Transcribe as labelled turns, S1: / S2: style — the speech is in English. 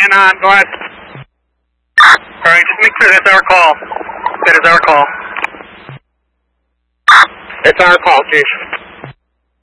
S1: on. Go ahead. All right, just make sure that's our call. That is our call. It's our call, Chief.